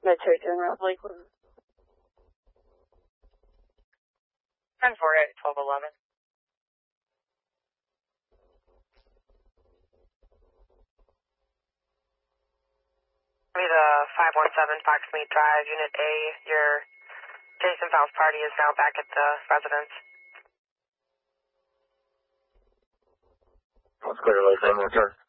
Military General Lakewood. 10-4 at 1211. Be the 517 Foxmead Drive, Unit A. Your Jason Fowles party is now back at the residence. Let's clear Lake 1 more turn.